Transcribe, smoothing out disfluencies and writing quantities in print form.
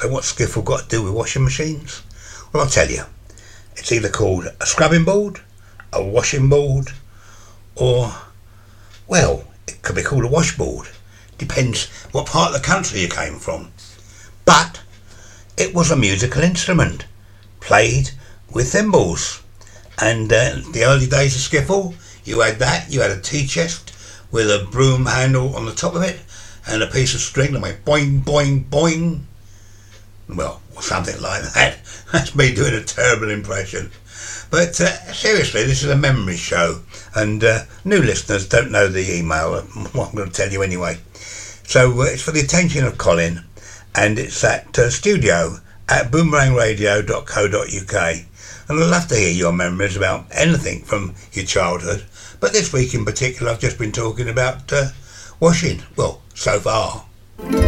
So what's skiffle got to do with washing machines? Well, I'll tell you. It's either called a scrubbing board, a washing board, or, well, it could be called a washboard. Depends what part of the country you came from. But it was a musical instrument, played with thimbles. And the early days of skiffle, you had that, you had a tea chest with a broom handle on the top of it, and a piece of string that went boing, boing, boing. Well, something like that. That's me doing a terrible impression. But seriously, this is a memory show, and new listeners don't know the email, what I'm going to tell you anyway. So it's for the attention of Colin, and it's at studio@boomerangradio.co.uk. And I'd love to hear your memories about anything from your childhood. But this week in particular, I've just been talking about washing. Well, so far.